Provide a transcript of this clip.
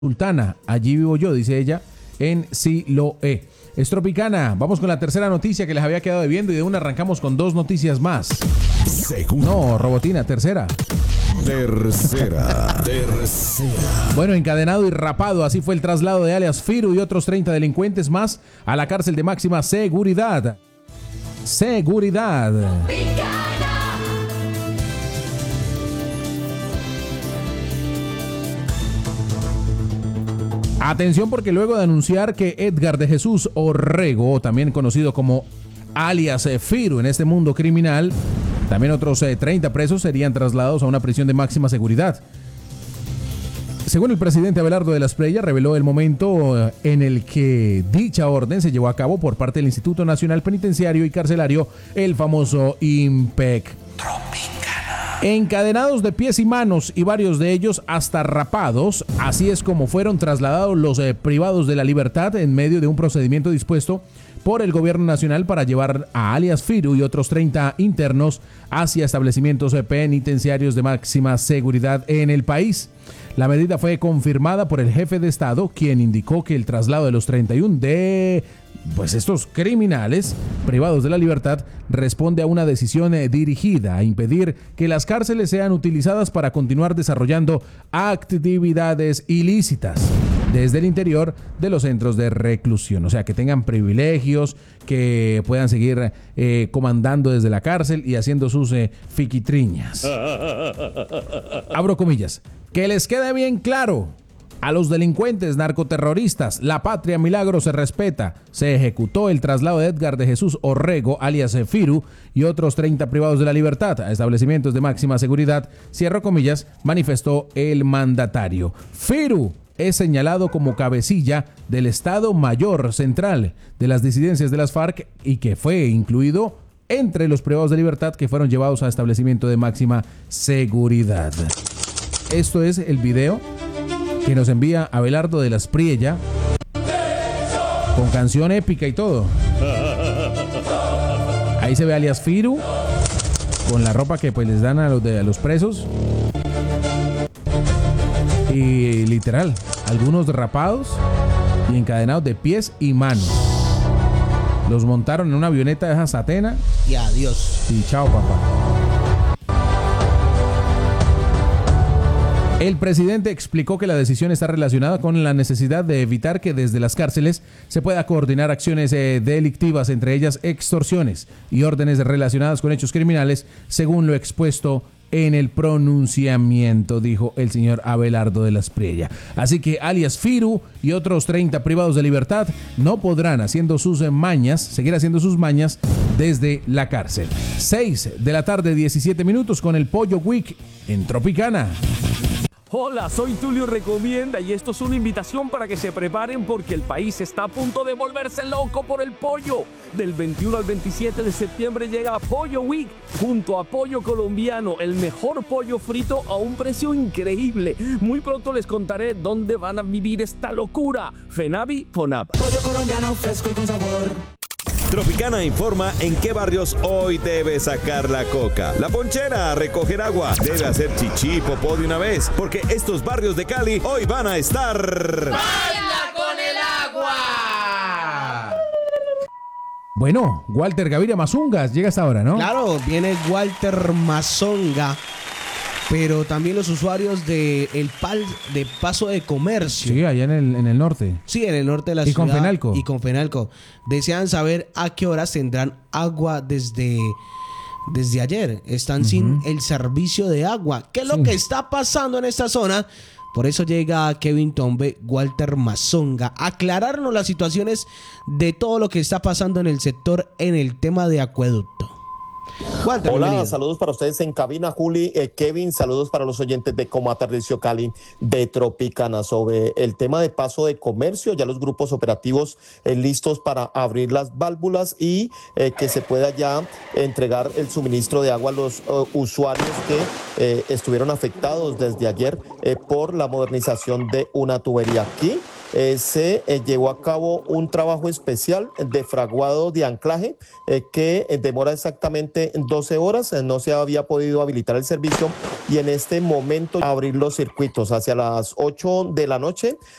Sultana, allí vivo yo, dice ella, en Siloé. Es Tropicana. Vamos con la tercera noticia que les había quedado debiendo y de una arrancamos con dos noticias más. Segunda. No, Robotina, tercera. Tercera. Bueno, encadenado y rapado, así fue el traslado de alias Firu y otros 30 delincuentes más a la cárcel de máxima seguridad. Seguridad. Atención, porque luego de anunciar que Edgar de Jesús Orrego, también conocido como alias Firu en este mundo criminal, también otros 30 presos serían trasladados a una prisión de máxima seguridad. Según el presidente Abelardo de la Espriella, reveló el momento en el que dicha orden se llevó a cabo por parte del Instituto Nacional Penitenciario y Carcelario, el famoso INPEC. Encadenados de pies y manos y varios de ellos hasta rapados, así es como fueron trasladados los privados de la libertad en medio de un procedimiento dispuesto por el gobierno nacional para llevar a alias Firu y otros 30 internos hacia establecimientos penitenciarios de máxima seguridad en el país. La medida fue confirmada por el jefe de Estado, quien indicó que el traslado de los 31 de estos criminales privados de la libertad responde a una decisión dirigida a impedir que las cárceles sean utilizadas para continuar desarrollando actividades ilícitas desde el interior de los centros de reclusión, o sea, que tengan privilegios, que puedan seguir comandando desde la cárcel y haciendo sus fiquitriñas. Abro comillas. Que les quede bien claro. A los delincuentes narcoterroristas, la patria milagro se respeta. Se ejecutó el traslado de Edgar de Jesús Orrego, alias Firu, y otros 30 privados de la libertad a establecimientos de máxima seguridad, cierro comillas, manifestó el mandatario. Firu es señalado como cabecilla del Estado Mayor Central de las disidencias de las FARC y que fue incluido entre los privados de libertad que fueron llevados a establecimiento de máxima seguridad. Esto es el video que nos envía Abelardo de la Espriella con canción épica y todo. Ahí se ve alias Firu con la ropa que pues les dan a los presos y literal, algunos rapados y encadenados de pies y manos. Los montaron en una avioneta de esa Satena y adiós. Y chao, papá. El presidente explicó que la decisión está relacionada con la necesidad de evitar que desde las cárceles se pueda coordinar acciones delictivas, entre ellas extorsiones y órdenes relacionadas con hechos criminales, según lo expuesto en el pronunciamiento, dijo el señor Abelardo de la Espriella. Así que alias Firu y otros 30 privados de libertad no podrán seguir haciendo sus mañas desde la cárcel. 6:17 p.m. con el Pollo Week en Tropicana. Hola, soy Tulio Recomienda y esto es una invitación para que se preparen porque el país está a punto de volverse loco por el pollo. Del 21 al 27 de septiembre llega Pollo Week junto a Pollo Colombiano, el mejor pollo frito a un precio increíble. Muy pronto les contaré dónde van a vivir esta locura. Fenavi Fonab. Pollo colombiano fresco y con sabor. Tropicana informa en qué barrios hoy debe sacar la coca. La ponchera a recoger agua. Debe hacer chichi y popó de una vez, porque estos barrios de Cali hoy van a estar... ¡Baila con el agua! Bueno, Walter Gaviria Mazungas llega hasta ahora, ¿no? Claro, viene Walter Mazonga, pero también los usuarios de Paso de Comercio. Sí, allá en el norte. Sí, en el norte de la ciudad. Y con Fenalco. Desean saber a qué horas tendrán agua desde ayer. Están sin el servicio de agua. ¿Qué es lo que está pasando en esta zona? Por eso llega Kevin Tombe, Walter Mazonga, a aclararnos las situaciones de todo lo que está pasando en el sector en el tema de acueducto. Walter, hola, bienvenido. Saludos para ustedes en cabina, Juli, Kevin, saludos para los oyentes de Como Atardeció Cali de Tropicana. Sobre el tema de Paso de Comercio, ya los grupos operativos listos para abrir las válvulas y que se pueda ya entregar el suministro de agua a los usuarios que estuvieron afectados desde ayer por la modernización de una tubería. Aquí se llevó a cabo un trabajo especial de fraguado de anclaje que demora exactamente 12 horas. No se había podido habilitar el servicio y en este momento abrir los circuitos. Hacia las 8 de la noche